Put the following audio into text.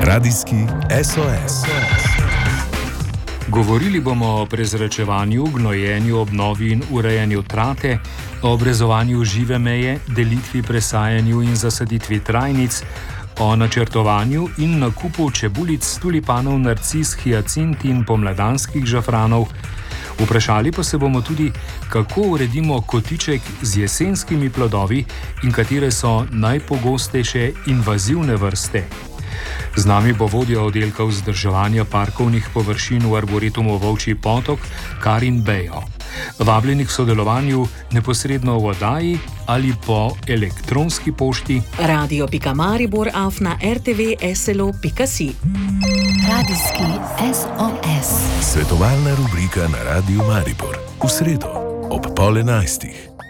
Radijski SOS. Govorili bomo o prezračevanju, gnojenju, obnovi in urejanju trate, o obrezovanju žive meje, delitvi, presajanju in zasaditvi trajnic, o načrtovanju in nakupu čebulic, tulipanov, narcis, hiacint in pomladanskih žafranov. Vprašali pa se bomo tudi, kako uredimo kotiček z jesenskimi plodovi in katere so najpogostejše invazivne vrste. Z nami bo vodja oddelka vzdrževanja parkovnih površin v Arboretumu Volčji Potok, Karin Bejo. Vabljeni k sodelovanju neposredno v oddaji ali po elektronski pošti radio.maribor@rtv.slo.si. Radijski SOS. Svetovalna rubrika na Radiu Maribor v sredo ob 10:30.